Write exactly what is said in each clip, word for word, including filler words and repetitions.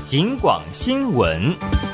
警广新闻。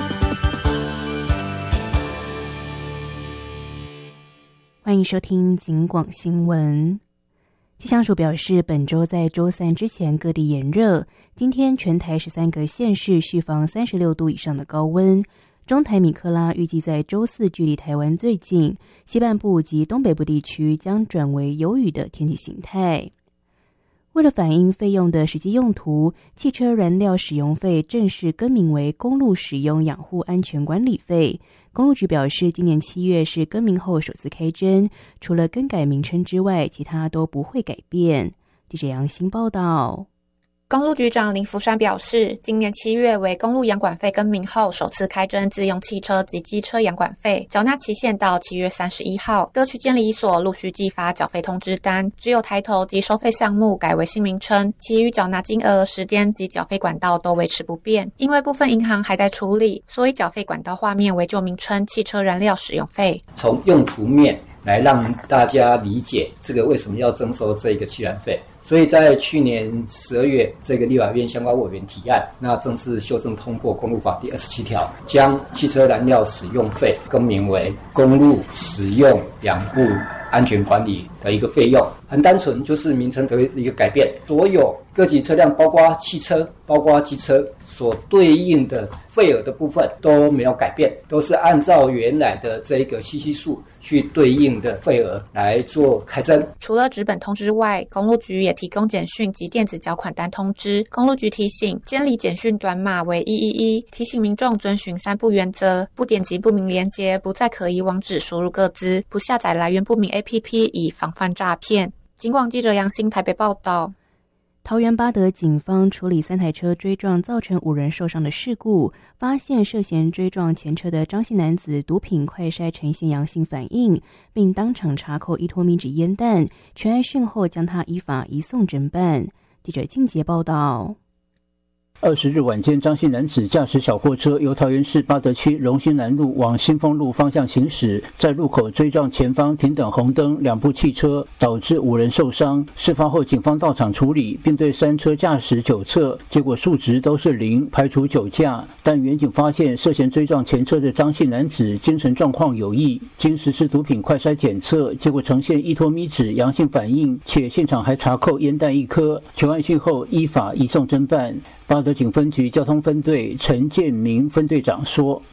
欢迎收听警广新闻。气象署表示，本周在周三之前各地炎热，今天全台十三个县市续防三十六度以上的高温。中台米克拉预计在周四距离台湾最近，西半部及东北部地区将转为有雨的天气形态。为了反映费用的实际用途，汽车燃料使用费正式更名为公路使用养护安全管理费。公路局表示，今年七月是更名后首次开征，除了更改名称之外，其他都不会改变。记者杨欣报道。 公路局长林福山表示，今年七月为公路养管费更名后首次开征自用汽车及机车养管费，缴纳期限到七月三十一号，各区监理所陆续寄发缴费通知单，只有抬头及收费项目改为新名称，其余缴纳金额、时间及缴费管道都维持不变。因为部分银行还在处理，所以缴费管道画面为旧名称汽车燃料使用费。 从用途面来让大家理解这个为什么要征收这个汽燃费。所以在去年十二月，这个立法院相关委员提案，那正式修正通过公路法第二十七条，将汽车燃料使用费更名为公路使用养护安全管理的一个费用。很单纯，就是名称的一个改变，所有各级车辆，包括汽车、包括机车所对应的费额的部分都没有改变，都是按照原来的这个西西数去对应的费额来做开征。 除了纸本通知外，公路局也提供简讯及电子缴款单通知。公路局提醒，监理简讯短码为一一一，提醒民众遵循三不原则：不点击不明连结，不在可疑网址输入个资，不下载来源不明 A P P， 以防范诈骗。警广记者杨欣台北报道。 桃园八德警方处理三台车追撞造成五人受伤的事故，发现涉嫌追撞前车的张姓男子毒品快筛呈现阳性反应，并当场查扣依托米纸烟弹，全案讯后将他依法移送侦办。记者静杰报道。 二十日晚间，张姓男子驾驶小货车由桃园市八德区荣兴南路往新丰路方向行驶，在路口追撞前方停等红灯两部汽车，导致五人受伤。事发后，警方到场处理，并对三车驾驶酒测，结果数值都是零，排除酒驾。但远警发现涉嫌追撞前车的张姓男子精神状况有异，经实施毒品快筛检测，结果呈现依托咪酯阳性反应，且现场还查扣烟弹一颗。全案讯后依法移送侦办。八德警分局交通分队陈建明分队长说：“